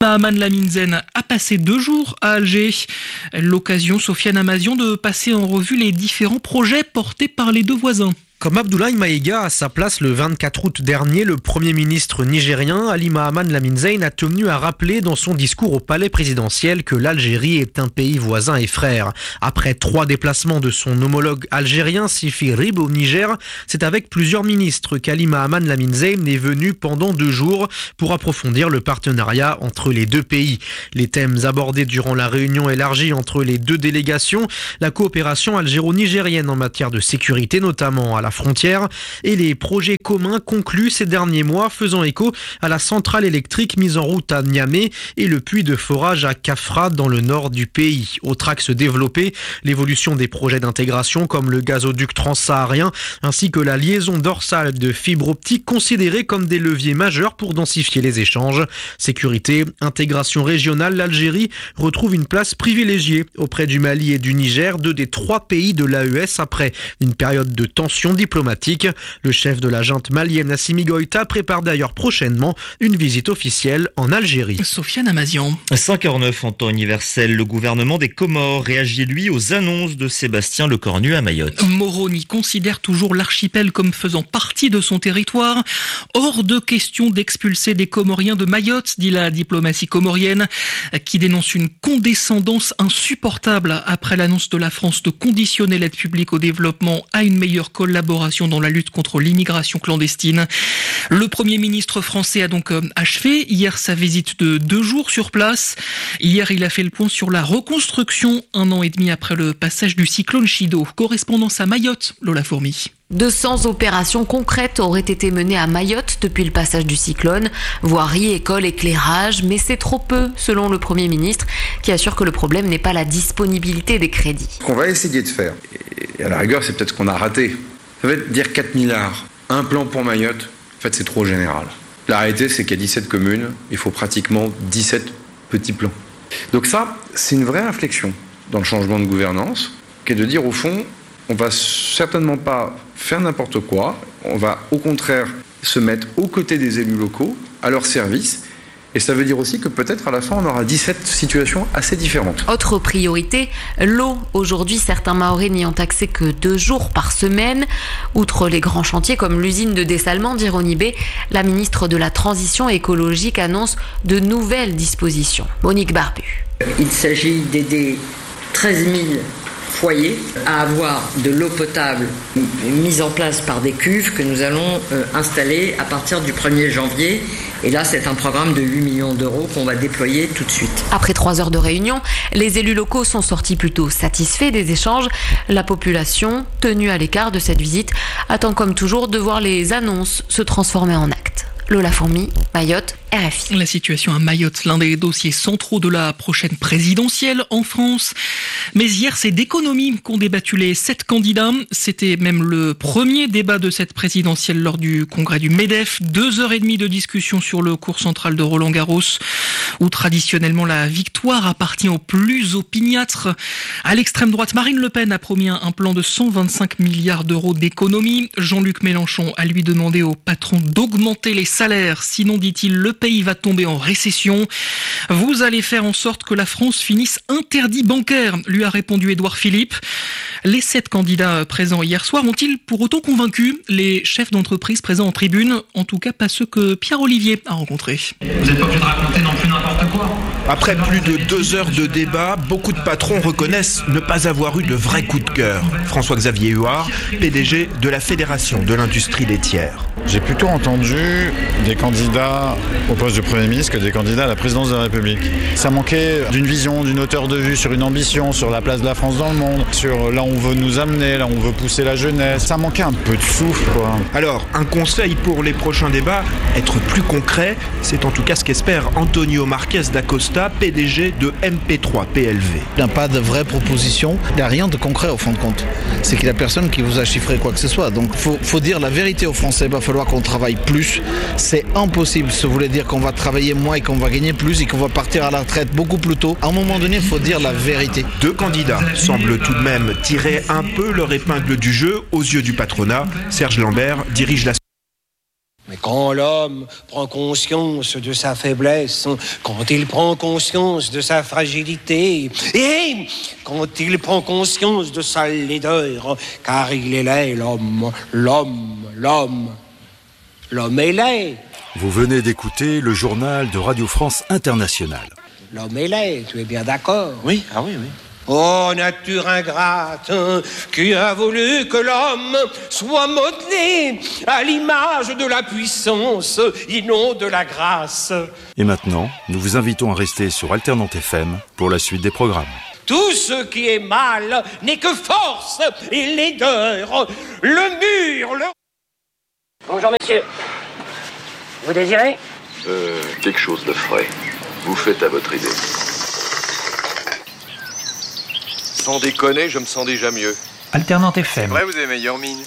Mahaman Lamine a passé 2 jours à Alger. L'occasion, Sofiane Amazian, de passer en revue les différents projets portés par les deux voisins. Comme Abdoulaye Maïga à sa place le 24 août dernier, le Premier ministre nigérien Ali Mahaman Lamine Zein a tenu à rappeler dans son discours au palais présidentiel que l'Algérie est un pays voisin et frère. Après 3 déplacements de son homologue algérien Sifi Rib au Niger, c'est avec plusieurs ministres qu'Ali Mahaman Lamine Zein est venu pendant 2 jours pour approfondir le partenariat entre les 2 pays. Les thèmes abordés durant la réunion élargie entre les 2 délégations, la coopération algéro-nigérienne en matière de sécurité, notamment à la frontière, et les projets communs conclus ces derniers mois faisant écho à la centrale électrique mise en route à Niamey et le puits de forage à Kafra dans le nord du pays. Autre axe développé, l'évolution des projets d'intégration comme le gazoduc transsaharien ainsi que la liaison dorsale de fibre optique considérés comme des leviers majeurs pour densifier les échanges. Sécurité, intégration régionale, l'Algérie retrouve une place privilégiée auprès du Mali et du Niger, 2 des 3 pays de l'AES après une période de tension diplomatique. Le chef de la junte malienne Assimi Goïta prépare d'ailleurs prochainement une visite officielle en Algérie. Sofiane Amazian. 5h09 en temps universel, le gouvernement des Comores réagit lui aux annonces de Sébastien Lecornu à Mayotte. Moroni considère toujours l'archipel comme faisant partie de son territoire. Hors de question d'expulser des Comoriens de Mayotte, dit la diplomatie comorienne, qui dénonce une condescendance insupportable après l'annonce de la France de conditionner l'aide publique au développement à une meilleure collaboration dans la lutte contre l'immigration clandestine. Le Premier ministre français a donc achevé hier sa visite de 2 jours sur place. Hier, il a fait le point sur la reconstruction 1 an et demi après le passage du cyclone Chido. Correspondance à Mayotte, Lola Fourmi. 200 opérations concrètes auraient été menées à Mayotte depuis le passage du cyclone. Voirie, école, éclairage, mais c'est trop peu, selon le Premier ministre, qui assure que le problème n'est pas la disponibilité des crédits. Ce qu'on va essayer de faire, et à la rigueur, c'est peut-être ce qu'on a raté, ça va être dire 4 milliards, un plan pour Mayotte, en fait c'est trop général. La réalité, c'est qu'il y a 17 communes, il faut pratiquement 17 petits plans. Donc ça, c'est une vraie réflexion dans le changement de gouvernance, qui est de dire au fond, on va certainement pas faire n'importe quoi, on va au contraire se mettre aux côtés des élus locaux, à leur service. Et ça veut dire aussi que peut-être à la fin, on aura 17 situations assez différentes. Autre priorité, l'eau. Aujourd'hui, certains Mahorais n'y ont accès que 2 jours par semaine. Outre les grands chantiers comme l'usine de dessalement d'Ironibé, la ministre de la Transition écologique annonce de nouvelles dispositions. Monique Barbu. Il s'agit d'aider 13 000 foyers à avoir de l'eau potable mise en place par des cuves que nous allons installer à partir du 1er janvier. Et là, c'est un programme de 8 millions d'euros qu'on va déployer tout de suite. Après 3 heures de réunion, les élus locaux sont sortis plutôt satisfaits des échanges. La population, tenue à l'écart de cette visite, attend comme toujours de voir les annonces se transformer en actes. Lola Fourmi, Mayotte, RFI. La situation à Mayotte, l'un des dossiers centraux de la prochaine présidentielle en France. Mais hier, c'est d'économie qu'ont débattu les 7 candidats. C'était même le premier débat de cette présidentielle lors du congrès du MEDEF. 2h30 de discussion sur le cours central de Roland-Garros, où traditionnellement la victoire appartient aux plus opiniâtres. À l'extrême droite, Marine Le Pen a promis un plan de 125 milliards d'euros d'économie. Jean-Luc Mélenchon a lui demandé aux patrons d'augmenter les salaires. Sinon, dit-il, le pays va tomber en récession. Vous allez faire en sorte que la France finisse interdit bancaire, lui a répondu Édouard Philippe. Les 7 candidats présents hier soir ont-ils pour autant convaincu les chefs d'entreprise présents en tribune? En tout cas, pas ceux que Pierre Olivier a rencontrés. Vous n'êtes pas obligé de raconter non plus n'importe quoi. Après plus de 2 heures de débat, beaucoup de patrons reconnaissent ne pas avoir eu de vrai coup de cœur. François-Xavier Huard, PDG de la Fédération de l'industrie laitière. J'ai plutôt entendu des candidats au poste de Premier ministre que des candidats à la présidence de la République. Ça manquait d'une vision, d'une hauteur de vue, sur une ambition, sur la place de la France dans le monde, sur là où on veut nous amener, là où on veut pousser la jeunesse. Ça manquait un peu de souffle, quoi. Alors, un conseil pour les prochains débats, être plus concret, c'est en tout cas ce qu'espère Antonio Marquez d'Acosta, PDG de MP3 PLV. Il n'a pas de vraie proposition, il n'y a rien de concret au fond de compte. C'est qu'il n'y a personne qui vous a chiffré quoi que ce soit. Donc faut dire la vérité aux Français, il va falloir qu'on travaille plus. C'est impossible, ça voulait dire qu'on va travailler moins et qu'on va gagner plus et qu'on va partir à la retraite beaucoup plus tôt. À un moment donné, il faut dire la vérité. 2 candidats semblent tout de même tirer un peu leur épingle du jeu aux yeux du patronat. Serge Lambert dirige la Mais quand l'homme prend conscience de sa faiblesse, quand il prend conscience de sa fragilité, et quand il prend conscience de sa laideur, car il est laid, l'homme est laid. Vous venez d'écouter le journal de Radio France Internationale. L'homme est laid, tu es bien d'accord? Oui. Oh, nature ingrate, qui a voulu que l'homme soit modelé à l'image de la puissance et non de la grâce. Et maintenant, nous vous invitons à rester sur Alternante FM pour la suite des programmes. Tout ce qui est mal n'est que force et laideur. Le mur, le... Bonjour monsieur. Vous désirez? Quelque chose de frais. Vous faites à votre idée. Sans déconner, je me sens déjà mieux. Alternante FM. Ouais, vous avez meilleure mine.